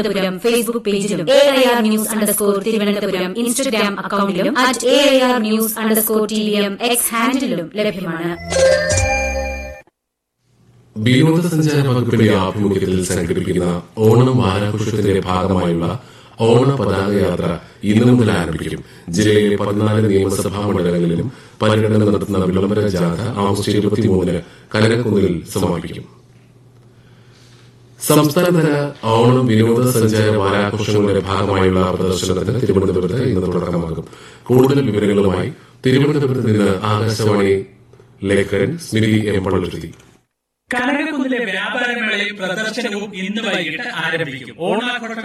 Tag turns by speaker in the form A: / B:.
A: Thiruvananthapuram Facebook പേജിലും AIR_News_തിരുവനന്തപുരം Instagram അക്കൌണ്ടിലും @AIR_News_TVM X ഹാൻഡിലും ലഭ്യമാണ്.
B: വിനോദസഞ്ചാര വകുപ്പിന്റെ ആഭിമുഖ്യത്തിൽ സംഘടിപ്പിക്കുന്ന ഓണം വാരാഘോഷത്തിന്റെ ഭാഗമായുള്ള ഓണ പതാകയാത്ര ഇന്നു മുതൽ ആരംഭിക്കും. ജില്ലയിലെ 14 നിയമസഭാ മണ്ഡലങ്ങളിലും പര്യടനം നടത്തുന്ന വിളംബര ജാഥ ഓഗസ്റ്റ് 23 കനകക്കുന്നിൽ സമാപിക്കും. സംസ്ഥാനതല ഓണം വിനോദസഞ്ചാര വാരാഘോഷങ്ങളുടെ ഭാഗമായുള്ള പ്രദർശനത്തിന് തിരുവനന്തപുരത്ത് ഇന്ന് തുടക്കമാകും. കൂടുതൽ വിവരങ്ങളുമായി തിരുവനന്തപുരത്ത് നിന്ന് ആകാശവാണി ലേഖകൻ സ്മിതി എം പള്ളുരുത്തി.
C: കനകക്കുന്നിലെ വ്യാപാരമേളയും പ്രദർശനവും ഇന്ന് വൈകിട്ട് ആരംഭിക്കും. ഓണാഘോഷ